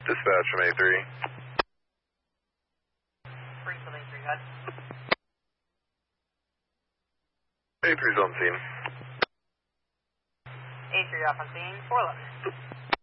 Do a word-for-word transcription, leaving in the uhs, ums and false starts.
Dispatch from A three. Springfield A three, got A three's on scene. A three off on scene, four eleven.